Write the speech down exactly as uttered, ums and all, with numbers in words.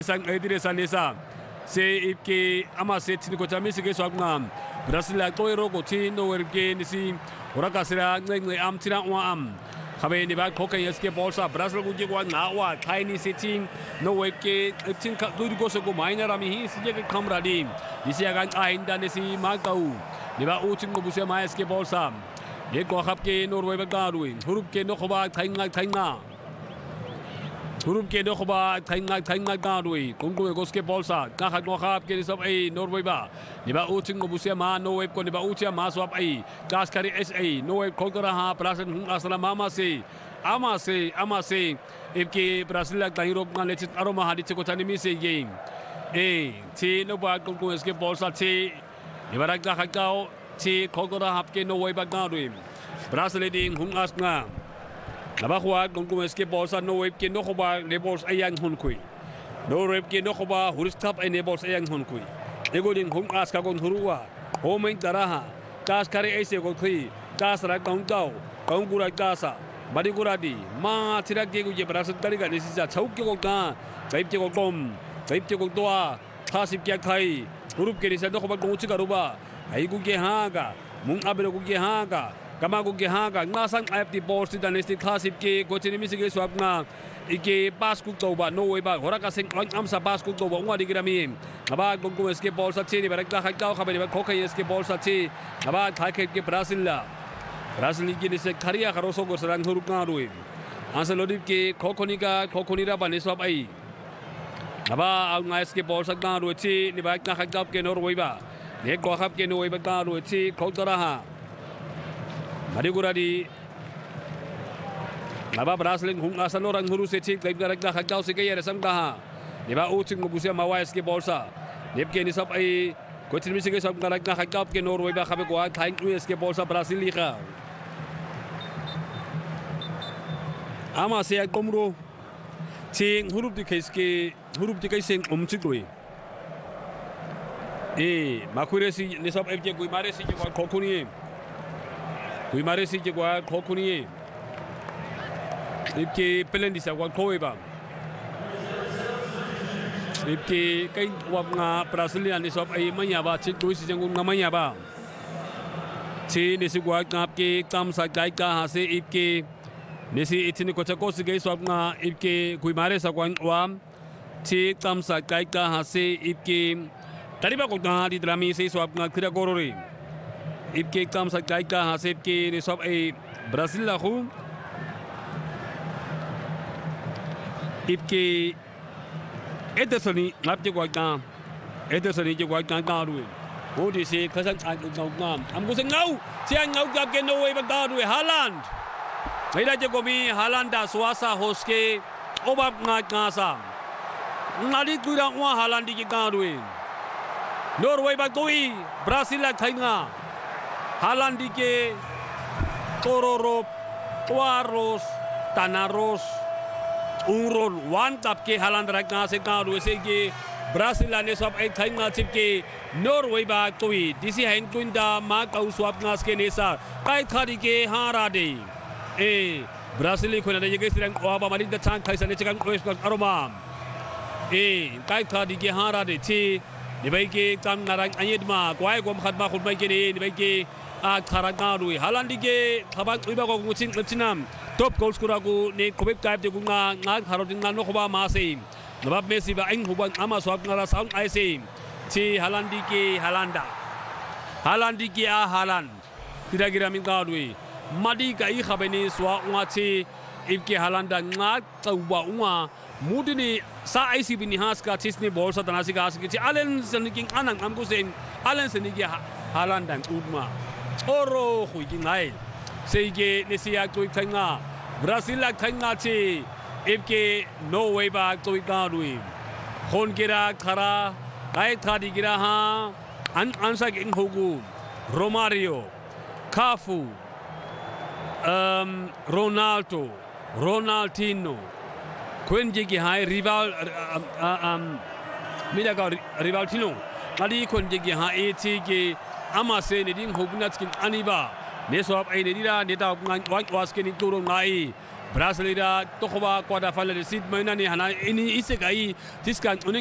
sang edire sanesa se ipke ama se tin ko chami se ke swagna Brazil to ero ko tin no werke ni si oraka sira ngai am tira wa am khabe ni ba ko kan yeske bolsa Brazil ku ji wa na wa thai ni sitting no werke tin ka du ko so ko minor ami hi si ke kamra di ni si ga ai nda ni si ma kau ni ba u tin ko bu se ma yeske bolsa ye ko khap ke Norway ba ga ruin hurup ke no khoba thai nga thai nga Hurum ke no khoba thai nga thai nga ga rui kung ko ko ske bolsa ka khat no khap ke sab ai Norway ba ni ba uting mo busia ma no web ko ni ba utia ma swap ai gas kari sa no web ko ra ha prasen hung asala mama se ama se ama se ipke Brazil ka Europe nga le aroma hadi ko tani mi se game e ti no ba kung ko ske bolsa ti ni ba ga khat ka ti ko ra hap ke no web ba ga rui Brazil ding hung as nga Laba khwa kung kung eske bolsa no web ke no khoba ne bols ayang hun kui no web ke no khoba hurstap ay ne bols ayang hun kui ego ding hung as ka kon huruwa ho main taraha kas kare aise ko kui kas ra kong kau kong gura kasa badi gura di ma thira ke ku je Brazil tari ga nisi sa chau ke ko ka gaip ke ko tom gaip ke ko toa thasip ke khai hurup ke risa no khoba kong chi karuba ai ku ke ha ga mung abero ku ke ha ga Kama ko gehaga nga sang ip di boss di dynasty classic ke ko chini mi sige swap nga ike pass ku to ba no way ba hora ka sing am sa pass ku to ba ngwa di grami aba ko ko eske ball sa chini ba ka ka khabe ba ko ka eske ball sa chi aba khai ke ke Brazil la Brazil ki ni se kharia kharoso go sarang huru ka rui ansa lodi ke ko ko ni ka ko ko ni ra ba ni swap ai aba ang eske ball sa ka rui chi ni ba ka ka ke Norway ba ne ko khap ke Norway ba ka rui chi ko tara ha Mariguradi Laba Brazil hung asan orang huru se chik kai garak da khakau se kaya resam da ni ba uting mo busia mawais ke bolsa nep ke ni sab ai ko tin mi se ke sab garak da khakau ke Norway ba khabe ko thain us ke bolsa Brazil liga ama se komro ching hurup di kais ke hurup di kai seng om chik roi e makure si ni sab fj gui mare si ke ko khoni Kui mare si ke kwa kokuni Ipke pelendi sa kwa koe ba Ipke kai wap nga Brazilian ni sop ay manya ba chik dui si jangun nga manya ba Chi nisi kwa ngap ke tam sa kai ka ha se ipke Nisi itini ko chako si gay sop nga ipke kui mare sa kwa wam Chi tam sa kai ka ha se ipke Tariba ko nga di drami si sop nga kira korori Ipke kam sa kai ka hasip ke ni sob ay Brazil la khu Ipke Edersoni ngap je kwa ka Edersoni je kwa ka ka ruwe Ho di se khasang ai ngau ngam am ko se ngau se ngau kap ke no way ba ka ruwe Haaland Maida je ko mi Haaland da swasa hoske obab nga ka sa ngadi ku ra wa Haaland di ka ruwe Norway ba koi Brazil la khai nga Haaland ke Tororop, Tuaros, Tanaros, Ungrol, one tap ke Haaland rakna se karu se ke Brazil ane sab ai thai nga chip ke Norway ba koi disi hain kuinda ma kau swap ngas ke nesa kai thari ke hara de e Brazil ko na de ke sirang o ba mari da chang khai sane chang oes aroma e kai thari ke hara de chi ni bai ke kam narang anyed ma kwai gom khat ma khut mai ke ni bai ke a Karagaru Haaland ke thabak iba ko nguching lepchinam top goal scorer ko ne kobek type de kunga nga haroding na no khoba ma se nabab Messi ba eng huban ama swap ngara sound ai se chi Haaland ke Haalanda Haaland ke a Haaland tira gira min ka dui madi ka i khabeni swa nga chi ibke Haalanda nga tawwa unga mudini sa I C B ni has ka chisni ball sa tanasi ka chi Allen seniking anang amko sen Allen seniki Haaland dan udma Oro hui ki ngai Seige nesia kui tanga Brazil la tanga chi Ipke Norway ba kui ka rui Khon gira khara Kai thadi gira ha An ansa king hogu Romario Cafu um, Ronaldo Ronaldinho Kwenji ki hai rival um, Mida ka Rivaltino Kali kwenji ki ha eti ki ama se ni ding hobuna skin aniba ne so ai ne dira ne ta ngan was ke ni turo ngai Brazil da to ba quarter final sieht man ni hana ini ise kai tiskan